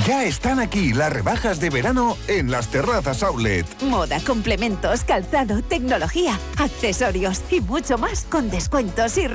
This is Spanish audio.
Ya están aquí las rebajas de verano en Las Terrazas Outlet. Moda, complementos, calzado, tecnología, accesorios y mucho más con descuentos y